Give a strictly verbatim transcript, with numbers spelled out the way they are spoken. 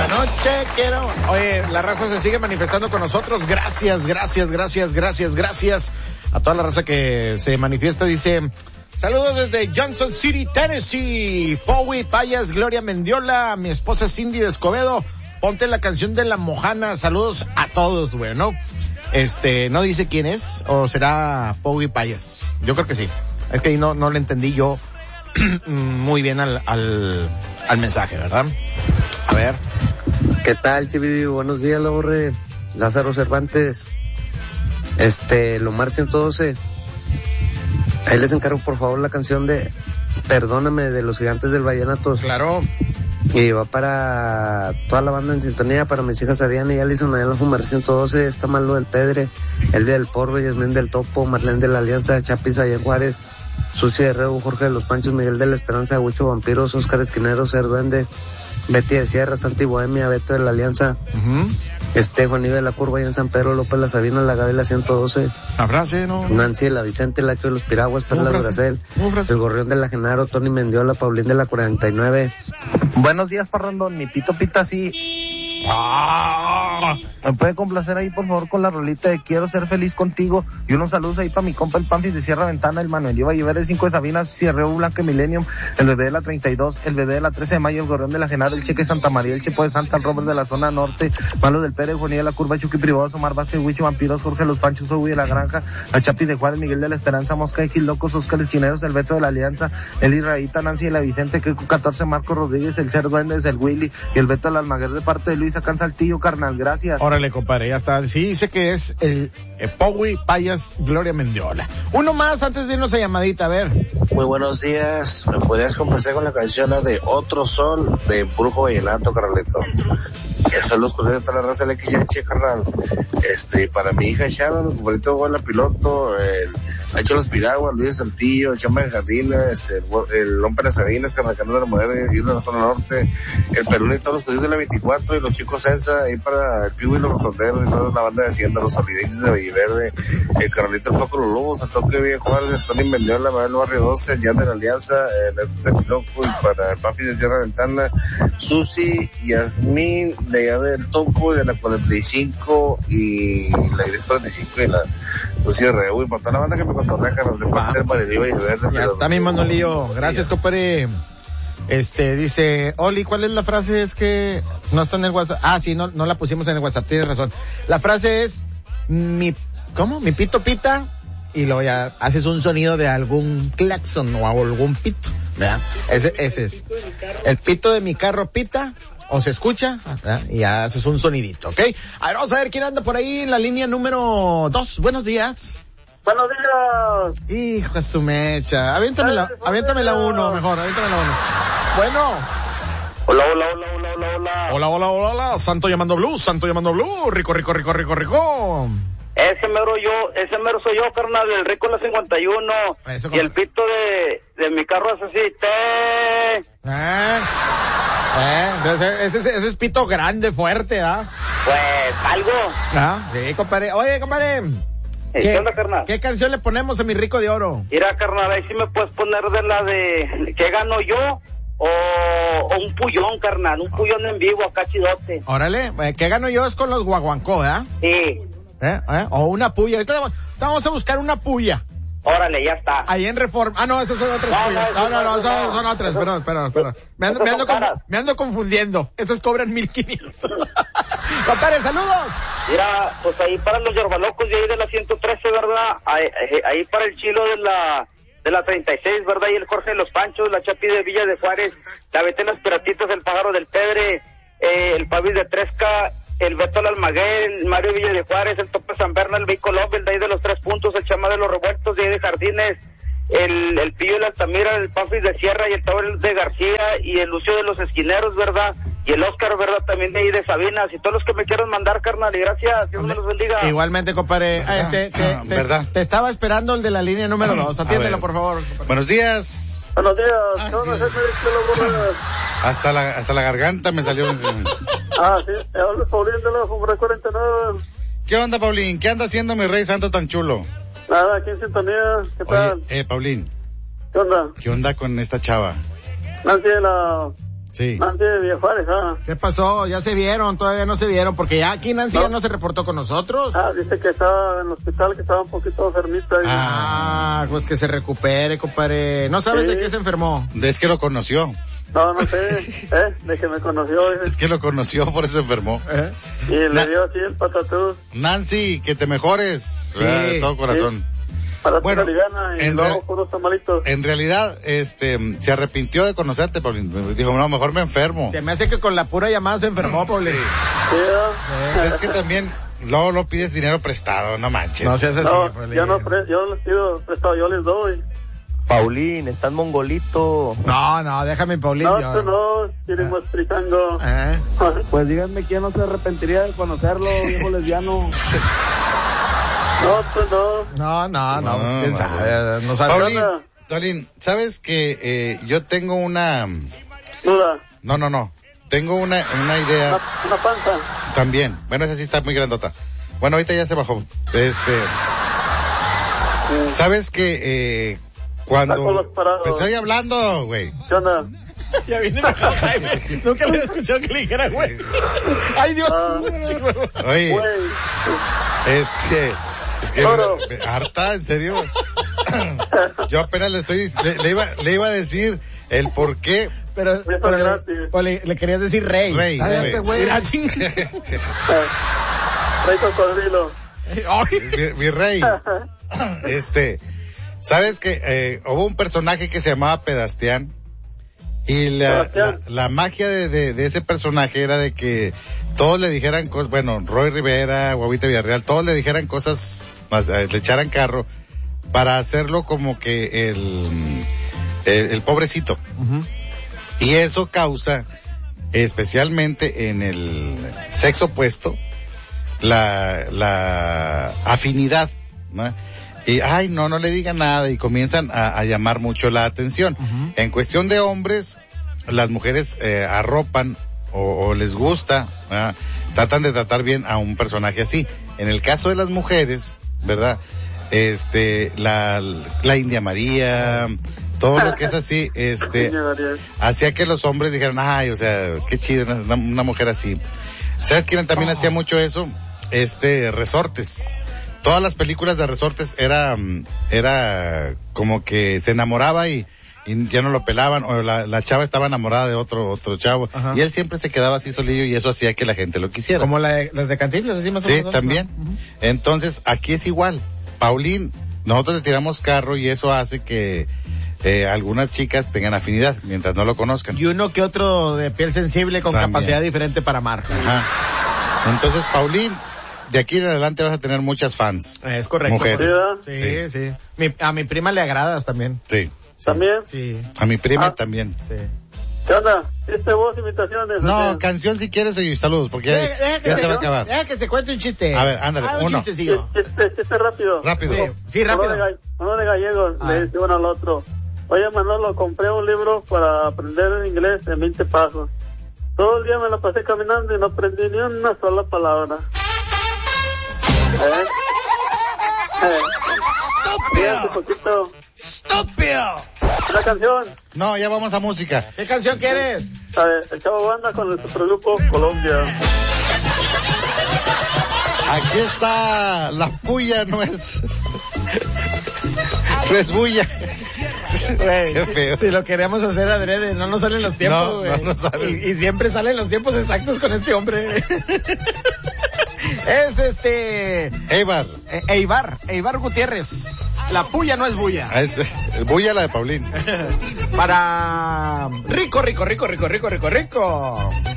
noche quiero... Oye, la raza se sigue manifestando con nosotros. Gracias, gracias, gracias, gracias, gracias a toda la raza que se manifiesta. Dice, saludos desde Johnson City, Tennessee. Powi, Payas, Gloria Mendiola, mi esposa Cindy de Escobedo. Ponte la canción de La Mojana. Saludos a todos, güey, ¿no? Este, ¿no dice quién es? ¿O será Powi Payas? Yo creo que sí. Es que ahí no, no le entendí yo muy bien al, al, al mensaje, ¿verdad? A ver. ¿Qué tal, Chividi? Buenos días, la borre. Lázaro Cervantes. Este, Lomar ciento doce. Ahí les encargo, por favor, la canción de Perdóname de los Gigantes del Vallenatos. Claro. Y va para toda la banda en sintonía, para mis hijas Ariana y Alison, allá en los Lomar ciento doce. Está Malo del Pedre, Elvia del Porro, Yasmín del Topo, Marlene de la Alianza, Chapis allá en Juárez, Sucia de Reu, Jorge de los Panchos, Miguel de la Esperanza, Huicho Vampiros, Óscar Esquinero, Ser Duendes, Betty de Sierra, Santi Bohemia, Beto de la Alianza, uh-huh. este, Juanillo de la Curva, allá en San Pedro, López La Sabina, La Gavela ciento doce. La frase, ¿no? Nancy de la Vicente, Lacho de los Piraguas, Perla de Bracel, el Gorrión de la Genaro, Tony Mendiola, Paulín de la cuarenta y nueve. Buenos días, Parrandón, mi pito pita así. Ah, ¿me puede complacer ahí, por favor, con la rolita de Quiero Ser Feliz Contigo? Y unos saludos ahí para mi compa el Pamphis de Sierra Ventana, el Manuel Iba Llevar, el cinco de Sabinas, Sierreo Blanca Millennium, el bebé de la treinta y dos, el bebé de la trece de mayo, el Gorrión de la Genaro, el Cheque Santa María, el Chepo de Santa, el Robert de la zona norte, Malo del Pérez, Juanía de la Curva, Chucky Privados, Omar Vázquez, Huicho Vampiros, Jorge Los Panchos, Obi de la Granja, la Chapis de Juárez, Miguel de la Esperanza, Mosca X Locos, Óscar Chineros, el Beto de la Alianza, el Israelita, Nancy de la Vicente, Keku catorce, Marco Rodríguez, el Ser Duendes, el Willy y el Beto de la Almaguer de parte de Luis acá en Saltillo, carnal, gracias. Órale, compadre, ya está. Sí, dice que es el eh, Powi Payas Gloria Mendiola. Uno más antes de irnos a llamadita, a ver. Muy buenos días. ¿Me podrías complacer con la canción de Otro Sol de Brujo Vallenato, carnalito? Eso los colegas de la raza del X H, carnal. Este, para mi hija Sharon, el compadrito Buena Piloto, el Hacho Los Piraguas, Luis Saltillo, el Chamba de Jardines, el, el Lompe de Sabinas, carnal de la Moderna y de la zona norte, el Perú y todos los colegas de la veinticuatro y los chicos Sensa, ahí para el Pibu y los Rotonderos y toda la banda de Hacienda, los Solidaires de Valleverde, el Carolito, el Paco Los Lobos, el Toque Viejo Juárez, el Tony Mendiola, Manuel Barrio doce, el Jan de la Alianza, el Héctor de Piloco y para el Papi de Sierra Ventana, Susi, Yasmín, de allá del Topo, de la cuarenta y cinco y la Iris cuarenta y cinco y la Susi de Reu y para toda la banda que me contorrea, Carlos, de parte del Marilío y Verde. Ya está mi Manolillo, gracias, compadre. Este, dice, Oli, ¿cuál es la frase? Es que no está en el WhatsApp. Ah, sí, no, no la pusimos en el WhatsApp, tienes razón. La frase es, mi, ¿cómo? Mi pito pita, y luego ya haces un sonido de algún claxon o algún pito, ¿verdad? Ese, ese es. El pito de mi carro pita, o se escucha, ¿verdad? Y ya haces un sonidito, ¿ok? A ver, vamos a ver quién anda por ahí en la línea número dos. Buenos días. Buenos días. Hijo de su mecha. Aviéntame la, aviéntame la uno, mejor, aviéntame la uno. Bueno. Hola, hola, hola, hola, hola, hola. Hola, hola, hola, hola. Santo llamando Blue, Santo llamando Blue. Rico, rico, rico, rico, rico. Ese mero yo, ese mero soy yo, carnal, el rico de la cincuenta y uno. Eso, y el pito de, de mi carro es así, te... Eh, eh, ese, ese, ese es pito grande, fuerte, ¿ah? Pues, algo. Ah, sí, compadre. Oye, compadre. ¿Qué, ¿Qué onda, carnal? ¿Qué canción le ponemos a mi rico de oro? Mira, carnal, ahí sí me puedes poner de la de ¿qué gano yo? O, o un puyón, carnal, un puyón en vivo, acá chidote. Órale, ¿qué gano yo? Es con los guaguancó, ¿verdad? Sí. ¿Eh? ¿Eh? O una puya. Ahorita vamos a buscar una puya. Órale, ya está. Ahí en Reforma. Ah, no, esas son otras no, puyas. No, no, no, no, son, son otras. Eso, perdón, perdón, perdón. Me ando, me, ando conf- me ando confundiendo. Esas cobran mil quinientos. Compadre, saludos. Mira, pues ahí para los yerbalocos de ahí de la ciento trece, ¿verdad? Ahí, ahí para el chilo de la... de la treinta y seis, ¿verdad? Y el Jorge de los Panchos, la Chapi de Villa de Juárez, la Betty de los Piratitos, el Pájaro del Pedre, eh, el Pavis de Tresca, el Beto de Almaguer, el Mario Villa de Juárez, el Tope San Berna, el Beico López, de ahí de los Tres Puntos, el Chama de los Revueltos, de ahí de Jardines, el, el Pillo de la Altamira, el Pavis de Sierra y el Tabel de García y el Lucio de los Esquineros, ¿verdad? Y el Oscar, ¿verdad? También de ahí de Sabinas y todos los que me quieran mandar, carnal, y gracias, Dios me los bendiga. Igualmente, compadre. Ah, este, te, te, ¿verdad? Te estaba esperando el de la línea número dos. Atiéndelo, por favor. Compadre. Buenos días. Buenos días. Ah, ¿Qué onda, hasta la hasta la garganta me salió. Ah, sí. Habla Paulín de la Fumbre cuarenta y nueve. ¿Qué onda, Paulín? ¿Qué anda haciendo mi rey santo tan chulo? Nada, aquí en sintonía. ¿Qué tal? Oye, eh, Paulín. ¿Qué onda? ¿Qué onda con esta chava? Nancy de la... Sí. Nancy de Villa Juárez, ah. ¿Qué pasó? Ya se vieron, todavía no se vieron, porque ya aquí Nancy No. ya no se reportó con nosotros. Ah, dice que estaba en el hospital, que estaba un poquito enfermita. y- Ah, pues que se recupere, compadre. ¿No sabes Sí. de qué se enfermó? Es que lo conoció. No, no sé, ¿eh? De que me conoció, dice. Es que lo conoció, por eso se enfermó. ¿Eh? Y le Na- dio así el patatús Nancy, que te mejores. Sí. ¿verdad? De todo corazón. para Bueno, tu liviana y en luego real- puros tamalitos. En realidad, este, se arrepintió de conocerte, Paulín. Dijo, no, mejor me enfermo. Se me hace que con la pura llamada se enfermó, Pauli. Sí, ¿no? Pues es que también, luego lo pides dinero prestado, no manches. No seas así, No, Pauli. yo no, pre- yo les pido prestado, yo les doy. Paulín, estás mongolito. No, no, déjame, Paulín. No, yo- tú no, queremos fritango. ¿Eh? Pues díganme quién no se arrepentiría de conocerlo, viejo lesbiano. No, tú no. No, no, no, No, pues, quién no, sabe, no sabe. Paulín, onda? Paulín, ¿sabes que eh, yo tengo una... Duda. No, no, no. Tengo una, una idea Una, una panza. también. Bueno, esa sí está muy grandota. Bueno, ahorita ya se bajó. Este, Sí. ¿sabes que eh, cuando... Está con los parados. Te estoy hablando, güey. ¿Qué onda? Ya viene enojado, Jaime. Nunca le había escuchado que le dijera, güey. Ay, Dios. Ah. Chico. Oye, Güey. es que... Es que Toro. me- me- harta, en serio. Yo apenas le estoy... Le, le iba, le iba a decir el por qué... Pero, Eso pero le, gratis. o le, le querías decir rey. Rey, Cállate, rey. güey. Mira, ching. Rey cocodrilo. Ay. Mi, mi rey. Este, ¿sabes que eh, hubo un personaje que se llamaba Pedastián? Y la, la, Pedastián. la magia de, de, de ese personaje era de que todos le dijeran cosas, bueno, Roy Rivera, Guavita Villarreal, todos le dijeran cosas, más, eh, le echaran carro para hacerlo como que el, el, el pobrecito. Ujú. Y eso causa, especialmente en el sexo opuesto, la, la afinidad, ¿no? Y, ay, no, no le digan nada, y comienzan a, a llamar mucho la atención. Ujú. En cuestión de hombres, las mujeres eh, arropan o, o les gusta, ¿verdad? Tratan de tratar bien a un personaje así. En el caso de las mujeres, ¿verdad? Este, la, la India María, todo lo que es así, este, hacía que los hombres dijeran, ay, o sea, qué chido, una, una mujer así. ¿Sabes quién también hacía mucho eso? Este, Resortes. Todas las películas de Resortes era, mm, era como que se enamoraba y, y ya no lo pelaban, o la, la chava estaba enamorada de otro, otro chavo, Ajá. y él siempre se quedaba así solillo y eso hacía que la gente lo quisiera. Como la de, las de Cantinflas, así más o Sí, menos. ¿no? también. Ujú. Entonces, aquí es igual. Paulín, nosotros le tiramos carro y eso hace que eh, algunas chicas tengan afinidad mientras no lo conozcan. Y uno que otro de piel sensible con También. capacidad diferente para amar. Ajá. Entonces, Paulín, de aquí en adelante vas a tener muchas fans. Es correcto. Mujeres. Sí, Sí. sí. Mi- a mi prima le agradas también. Sí. ¿También? Sí, A mi prima Ah. también. sí. ¿Qué onda? ¿Hiciste vos imitaciones? No, ¿sí? canción si quieres y saludos, porque ya, Deja, deja que ya se, se va a acabar. deja que se cuente un chiste. A ver, ándale, Ah, un uno. chistecillo. Chiste, chiste rápido. Rápido. Sí, sí, Uno rápido. de, gall- uno de gallegos Ah. le dice uno al otro, oye Manolo, compré un libro para aprender inglés en veinte pasos. Todo el día me lo pasé caminando y no aprendí ni una sola palabra. ¿Eh? ¿Eh? Fíjate poquito. ¡Estúpido! Una canción, No, ya vamos a música. ¿Qué canción quieres? a ver, el Chavo Banda con el supergrupo Colombia. Aquí está, la puya no es... no es bulla. Güey, Qué feo. si lo queremos hacer adrede, no nos salen los tiempos, No, güey. no nos salen. Y, y siempre salen los tiempos exactos con este hombre. Es este... Eibar. eh, Eibar, Eibar Gutiérrez. La puya no es bulla. Ah, es, bulla la de Paulín. Para... Rico, rico, rico, rico, rico, rico, rico.